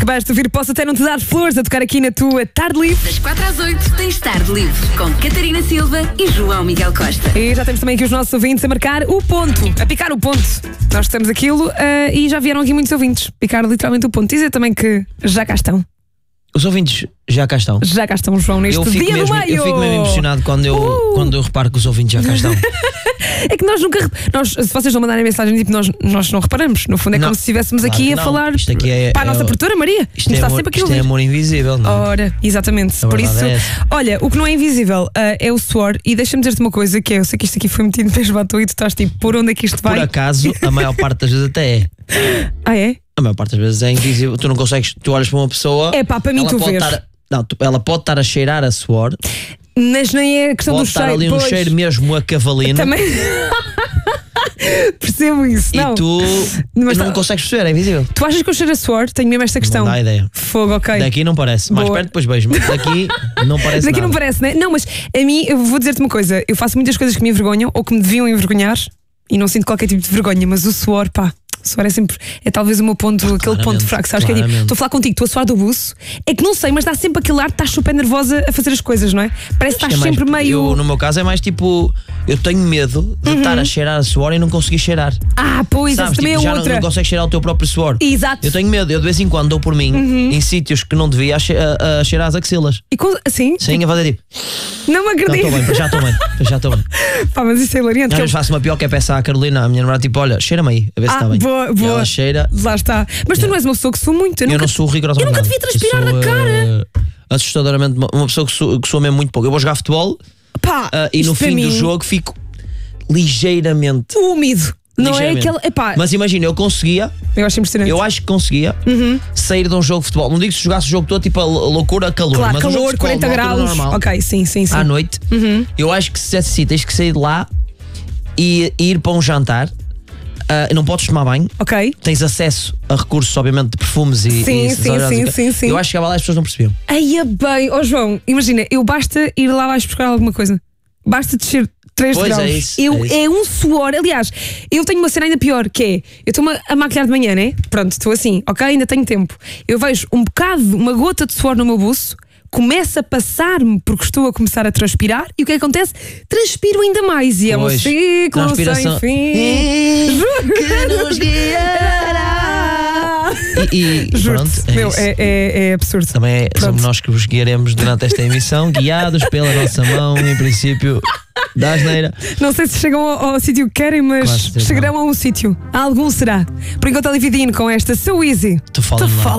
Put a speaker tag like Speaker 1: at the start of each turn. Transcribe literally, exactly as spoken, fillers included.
Speaker 1: acabaste de ouvir, posso até não te dar flores a tocar aqui na tua Tarde Livre.
Speaker 2: Das quatro às oito tens Tarde Livre com Catarina Silva e João Miguel Costa.
Speaker 1: E já temos também aqui os nossos ouvintes a marcar o ponto, a picar o ponto. Nós temos aquilo uh, e já vieram aqui muitos ouvintes picar literalmente o ponto. Dizer também que já cá estão.
Speaker 3: Os ouvintes já cá estão.
Speaker 1: Já cá estão, João, neste
Speaker 3: eu fico
Speaker 1: dia
Speaker 3: mesmo,
Speaker 1: do meio.
Speaker 3: Eu fico mesmo emocionado quando eu,
Speaker 1: uh.
Speaker 3: quando eu reparo que os ouvintes já cá estão.
Speaker 1: É que nós nunca. Nós, se vocês não mandarem mensagem, tipo, nós, nós não reparamos. No fundo é
Speaker 3: não,
Speaker 1: como se estivéssemos
Speaker 3: claro
Speaker 1: aqui a
Speaker 3: não.
Speaker 1: falar
Speaker 3: Isto aqui é,
Speaker 1: para a
Speaker 3: é,
Speaker 1: nossa
Speaker 3: é,
Speaker 1: produtora Maria.
Speaker 3: Isto, é
Speaker 1: está
Speaker 3: amor,
Speaker 1: sempre aqui
Speaker 3: isto é amor invisível, não é?
Speaker 1: Ora, exatamente.
Speaker 3: A
Speaker 1: Por isso,
Speaker 3: é
Speaker 1: olha, o que não é invisível uh, é o suor. E deixa-me dizer-te uma coisa: que é, eu sei que isto aqui foi metido mesmo à toa e tu estás tipo, por onde é que isto vai?
Speaker 3: Por acaso, a maior parte das vezes até é.
Speaker 1: Ah, é?
Speaker 3: A maior parte das vezes é invisível. Tu não consegues, tu olhas para uma pessoa.
Speaker 1: É pá, para mim tu vês.
Speaker 3: Estar, não, tu, ela pode estar a cheirar a suor.
Speaker 1: Mas nem é a questão
Speaker 3: pode
Speaker 1: do
Speaker 3: estar
Speaker 1: cheiro.
Speaker 3: ali um
Speaker 1: pois.
Speaker 3: cheiro mesmo a cavalino.
Speaker 1: Também. Percebo isso.
Speaker 3: E
Speaker 1: não.
Speaker 3: tu
Speaker 1: Mas
Speaker 3: não
Speaker 1: tá...
Speaker 3: consegues perceber, é invisível.
Speaker 1: Tu achas que eu cheiro a suor? Tenho mesmo esta questão.
Speaker 3: Não dá ideia.
Speaker 1: Fogo, ok.
Speaker 3: Daqui não parece. Mais
Speaker 1: Boa.
Speaker 3: perto, depois beijo. Mas daqui não parece
Speaker 1: Daqui
Speaker 3: nada.
Speaker 1: não parece, né? Não, mas a mim, eu vou dizer-te uma coisa: eu faço muitas coisas que me envergonham ou que me deviam envergonhar e não sinto qualquer tipo de vergonha, mas o suor, pá. O suor é sempre, é talvez o meu ponto, ah, aquele ponto fraco, sabes? Que é tipo, estou a falar contigo, estou a suar do buço, é que não sei, mas dá sempre aquele ar que estás super nervosa a fazer as coisas, não é? Parece que estás
Speaker 3: é
Speaker 1: sempre
Speaker 3: mais,
Speaker 1: meio.
Speaker 3: Eu, no meu caso é mais tipo, eu tenho medo de uhum. estar a cheirar a suor e não conseguir cheirar.
Speaker 1: Ah, pois,
Speaker 3: sabes?
Speaker 1: Essa também
Speaker 3: tipo,
Speaker 1: é
Speaker 3: já
Speaker 1: outra.
Speaker 3: Não, não consegues cheirar o teu próprio suor.
Speaker 1: Exato.
Speaker 3: Eu tenho medo, eu de vez em quando dou por mim
Speaker 1: uhum.
Speaker 3: em sítios que não devia a, che a, a cheirar as axilas.
Speaker 1: E com, assim?
Speaker 3: Sim, a fazer tipo.
Speaker 1: Não me acredito.
Speaker 3: Não, estou bem, já estou bem, já estou bem.
Speaker 1: Pá, mas isso é hilariante.
Speaker 3: Às vezes eu... faço uma pior que é peça à Carolina, a minha namorada, tipo, olha, cheira-me aí, a ver
Speaker 1: ah,
Speaker 3: se está bem.
Speaker 1: Boa, boa.
Speaker 3: E ela cheira.
Speaker 1: Lá está. Mas tu yeah. não és uma pessoa que sua muito. Eu,
Speaker 3: eu
Speaker 1: nunca...
Speaker 3: não sou rigorosamente.
Speaker 1: Eu nunca devia transpirar
Speaker 3: sou,
Speaker 1: na cara.
Speaker 3: Uh, assustadoramente, uma pessoa que sou, que sou mesmo muito pouco. Eu vou jogar futebol
Speaker 1: Pá,
Speaker 3: uh, e no fim do jogo fico ligeiramente
Speaker 1: úmido. Não é aquele. Epá.
Speaker 3: Mas imagina, eu conseguia.
Speaker 1: Eu acho impressionante.
Speaker 3: Eu acho que conseguia
Speaker 1: uhum.
Speaker 3: sair de um jogo de futebol. Não digo se jogasse o jogo todo, tipo a loucura, calor.
Speaker 1: Claro,
Speaker 3: mas
Speaker 1: calor,
Speaker 3: um jogo de futebol,
Speaker 1: quarenta graus.
Speaker 3: Normal,
Speaker 1: ok, sim, sim, sim.
Speaker 3: À noite,
Speaker 1: uhum.
Speaker 3: eu acho que se assim, tens que sair de lá e, e ir para um jantar. Uh, não podes tomar banho.
Speaker 1: Ok.
Speaker 3: Tens acesso a recursos, obviamente, de perfumes e.
Speaker 1: Sim,
Speaker 3: e
Speaker 1: sim, sim, sim, sim.
Speaker 3: Eu acho que chegava lá e as pessoas não percebiam.
Speaker 1: Aí é bem. Ó oh, João, imagina, eu basta ir lá abaixo buscar alguma coisa. Basta descer três
Speaker 3: pois
Speaker 1: graus.
Speaker 3: É, isso,
Speaker 1: eu,
Speaker 3: é, isso.
Speaker 1: é um suor. Aliás, eu tenho uma cena ainda pior, que é, eu estou-me a maquilhar de manhã, né? Pronto, estou assim, ok, ainda tenho tempo. Eu vejo um bocado, uma gota de suor no meu buço, começa a passar-me porque estou a começar a transpirar e o que acontece? Transpiro ainda mais e é um ciclo sem fim.
Speaker 3: Que nos guiará. E, e pronto, é,
Speaker 1: meu, é, é, é absurdo.
Speaker 3: Também é, somos nós que vos guiaremos durante esta emissão, guiados pela nossa mão, em princípio, da asneira.
Speaker 1: Não sei se chegam ao, ao sítio que querem, mas claro, chegarão não. a um sítio. A algum será. Por enquanto, Olividinho com esta So Easy.
Speaker 3: Tu fala